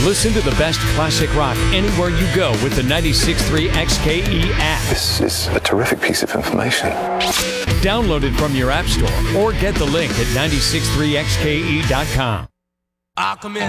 Listen to the best classic rock anywhere you go with the 96.3 XKE app. This is a terrific piece of information. Download it from your app store or get the link at 963xke.com. I'll come in.